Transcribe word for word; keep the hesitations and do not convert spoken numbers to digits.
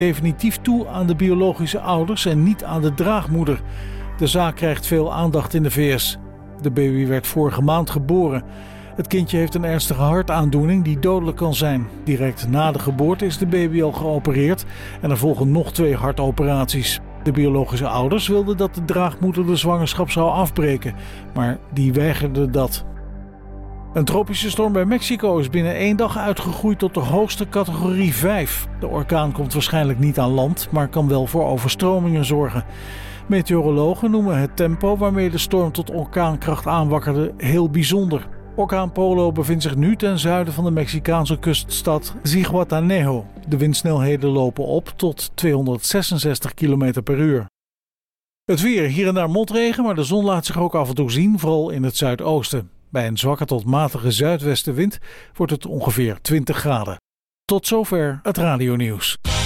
definitief toe aan de biologische ouders en niet aan de draagmoeder. De zaak krijgt veel aandacht in de V S. De baby werd vorige maand geboren. Het kindje heeft een ernstige hartaandoening die dodelijk kan zijn. Direct na de geboorte is de baby al geopereerd en er volgen nog twee hartoperaties. De biologische ouders wilden dat de draagmoeder de zwangerschap zou afbreken, maar die weigerden dat. Een tropische storm bij Mexico is binnen één dag uitgegroeid tot de hoogste categorie vijf. De orkaan komt waarschijnlijk niet aan land, maar kan wel voor overstromingen zorgen. Meteorologen noemen het tempo waarmee de storm tot orkaankracht aanwakkerde heel bijzonder. Orkaan Polo bevindt zich nu ten zuiden van de Mexicaanse kuststad Zihuatanejo. De windsnelheden lopen op tot tweehonderdzesenzestig kilometer per uur. Het weer, hier en daar motregen, maar de zon laat zich ook af en toe zien, vooral in het zuidoosten. Bij een zwakke tot matige zuidwestenwind wordt het ongeveer twintig graden. Tot zover het radionieuws.